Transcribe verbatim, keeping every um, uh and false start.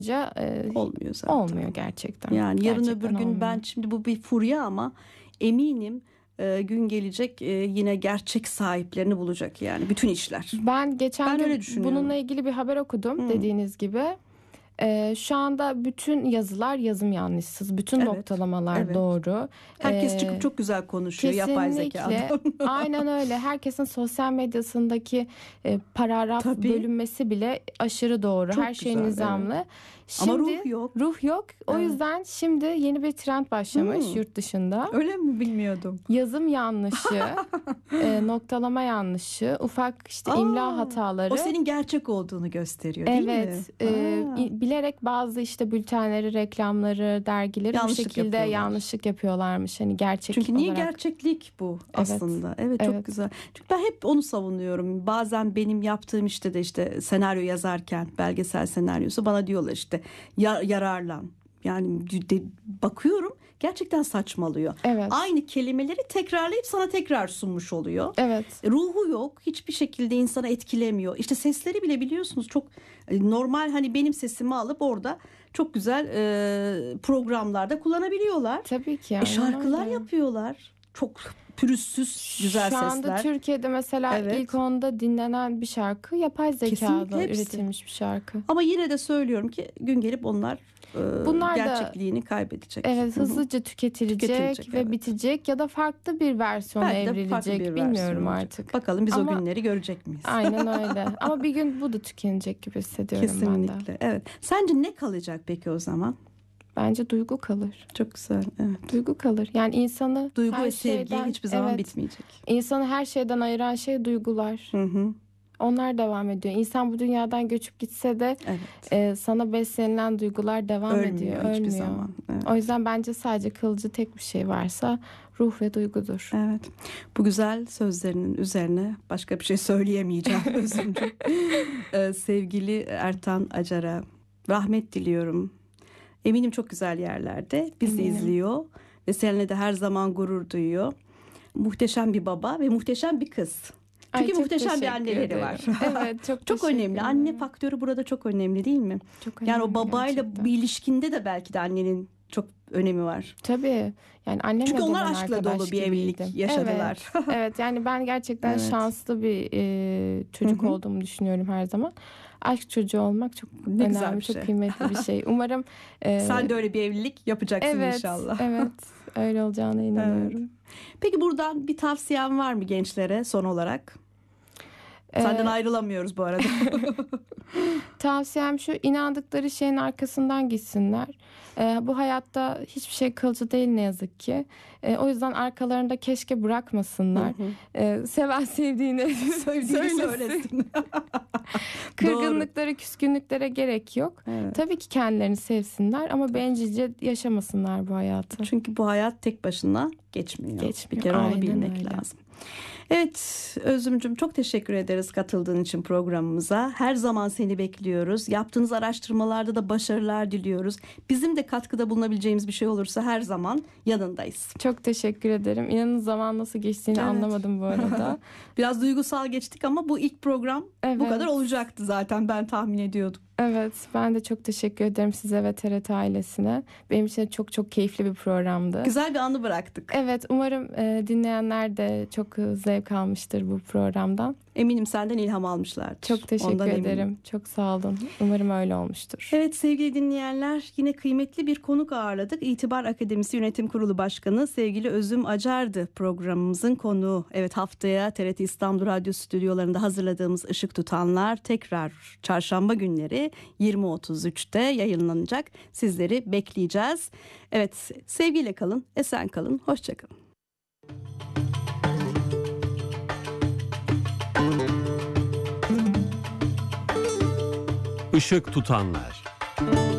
e, olmuyor zaten. Olmuyor gerçekten. Yani yarın gerçekten öbür gün olmuyor. ben şimdi bu bir furya ama eminim e, gün gelecek e, yine gerçek sahiplerini bulacak yani bütün işler. Ben geçen Ben öyle gün düşünüyorum. bununla ilgili bir haber okudum Hmm. dediğiniz gibi. Ee, şu anda bütün yazılar yazım yanlışsız. Bütün Evet, noktalamalar evet. doğru. Herkes Ee, çıkıp çok güzel konuşuyor yapay zekadan. Kesinlikle. Aynen öyle. Herkesin sosyal medyasındaki e, paragraf Tabii. bölünmesi bile aşırı doğru. Çok Her şey güzel, nizamlı. evet. Şimdi, Ama ruh yok. Ruh yok. O Evet. yüzden şimdi yeni bir trend başlamış Hmm. yurt dışında. Öyle mi, bilmiyordum. Yazım yanlışı, e, noktalama yanlışı, ufak işte Aa, imla hataları. O senin gerçek olduğunu gösteriyor değil mi? Evet, e, bilerek bazı işte bültenleri, reklamları, dergileri Yanlışlık bu şekilde yapıyorlar. yanlışlık yapıyorlarmış. Hani gerçek Çünkü niye olarak. gerçeklik bu Evet, aslında. Evet, çok evet. güzel. Çünkü ben hep onu savunuyorum. Bazen benim yaptığım işte de işte senaryo yazarken belgesel senaryosu bana diyorlar işte ya, yararlan. Yani de, bakıyorum gerçekten saçmalıyor. Evet. Aynı kelimeleri tekrarlayıp sana tekrar sunmuş oluyor. Evet. Ruhu yok. Hiçbir şekilde insana etkilemiyor. İşte sesleri bile biliyorsunuz çok normal, hani benim sesimi alıp orada çok güzel e, programlarda kullanabiliyorlar. Tabii ki. E, şarkılar öyle. yapıyorlar. Çok pürüzsüz güzel Şu sesler. anda Türkiye'de mesela Evet. ilk onda dinlenen bir şarkı yapay zekada hepsi. üretilmiş bir şarkı. Ama yine de söylüyorum ki gün gelip onlar, e, Bunlar da- gerçekliğini kaybedecek. Evet, Hı hı. hızlıca tüketilecek, Tüketilecek, ve evet. bitecek ya da farklı bir versiyona Belki de farklı evrilecek. bir Bilmiyorum versiyon olacak. artık. Bakalım biz Ama- o günleri görecek miyiz? Aynen öyle. Ama bir gün bu da tükenecek gibi hissediyorum ben de. Kesinlikle. Evet. Sence ne kalacak peki o zaman? Bence duygu kalır. Çok güzel. Evet. Duygu kalır. Yani insanı Duygu her ve sevgi şeyden, hiçbir zaman evet, bitmeyecek. İnsanı her şeyden ayıran şey duygular. Hı hı. Onlar devam ediyor. İnsan bu dünyadan göçüp gitse de Evet. e, sana beslenilen duygular devam Ölmüyor ediyor. hiçbir Ölmüyor. zaman. Evet. O yüzden bence sadece kalıcı tek bir şey varsa ruh ve duygudur. Evet. Bu güzel sözlerinin üzerine başka bir şey söyleyemeyeceğim Özümcüğüm. Ee, sevgili Ertan Acar'a rahmet diliyorum. Eminim çok güzel yerlerde bizi Eminim. izliyor ve seninle de her zaman gurur duyuyor. Muhteşem bir baba ve muhteşem bir kız. Ay, Çünkü çok muhteşem bir teşekkür anneleri ederim. var. Evet, çok Çok teşekkür önemli. ederim. Anne faktörü burada çok önemli değil mi? Çok Yani o önemli babayla gerçekten. bir ilişkinde de belki de annenin çok önemi var. Tabii. Yani annemle Çünkü de onlar ben aşkla arkadaş dolu bir evlilik gibiydim. yaşadılar. Evet. Evet. Yani ben gerçekten Evet. şanslı bir e, çocuk Hı hı. olduğumu düşünüyorum her zaman. Aşk çocuğu olmak çok Ne güzel önemli, bir çok şey. kıymetli bir şey. Umarım e, Sen de öyle bir evlilik yapacaksın evet, inşallah. Evet. Öyle olacağına inanıyorum. Peki buradan bir tavsiyen var mı gençlere son olarak? Senden Ee, ayrılamıyoruz bu arada. Tavsiyem şu: inandıkları şeyin arkasından gitsinler. Ee, bu hayatta hiçbir şey kalıcı değil ne yazık ki. Ee, o yüzden arkalarında keşke bırakmasınlar. Ee, seven sevdiğini Söylediğini söylesin. söylesin. Kırgınlıklara, küskünlüklere gerek yok. Evet. Tabii ki kendilerini sevsinler ama bencilce yaşamasınlar bu hayatı. Çünkü bu hayat tek başına geçmiyor. Geçmiyor, Bir kere onu aynen bilmek öyle. lazım. Evet Özümcüm, çok teşekkür ederiz katıldığın için programımıza. Her zaman seni bekliyoruz. Yaptığınız araştırmalarda da başarılar diliyoruz. Bizim de katkıda bulunabileceğimiz bir şey olursa her zaman yanındayız. Çok teşekkür ederim. İnanın zaman nasıl geçtiğini Evet. anlamadım bu arada. Biraz duygusal geçtik ama bu ilk program Evet. bu kadar olacaktı zaten, ben tahmin ediyordum. Evet, ben de çok teşekkür ederim size ve T R T ailesine. Benim için çok çok keyifli bir programdı. Güzel bir anı bıraktık. Evet, umarım e, dinleyenler de çok e, zevk almıştır bu programdan. Eminim senden ilham almışlardır. Çok teşekkür Ondan ederim. eminim. Çok sağ olun. Umarım öyle olmuştur. Evet sevgili dinleyenler, yine kıymetli bir konuk ağırladık. İtibar Akademisi Yönetim Kurulu Başkanı sevgili Özüm Acar'dı programımızın konuğu. Evet, haftaya T R T İstanbul Radyo stüdyolarında hazırladığımız Işık Tutanlar tekrar çarşamba günleri yirmi otuz üçte yayınlanacak. Sizleri bekleyeceğiz. Evet, sevgiyle kalın, esen kalın, hoşça kalın. Işık Tutanlar.